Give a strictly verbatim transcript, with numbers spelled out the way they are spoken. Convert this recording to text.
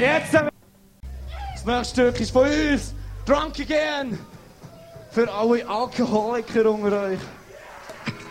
Jetzt, äh, das nächste Stück ist von uns. Drunk Again. Für alle Alkoholiker unter euch.